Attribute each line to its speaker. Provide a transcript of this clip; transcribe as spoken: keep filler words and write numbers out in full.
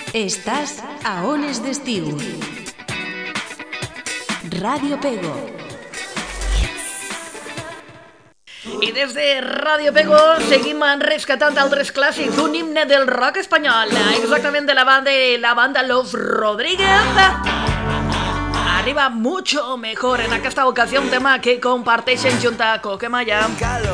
Speaker 1: Estàs a Ones d'Estiu. Ràdio Pego.
Speaker 2: I des de Ràdio Pego seguim rescatant altres clàssics d'un himne del rock espanyol, exactament de la banda, la banda Los Rodríguez. Arriba mucho mejor en aquesta ocasió, un tema que comparteixen junto a Coquemaya.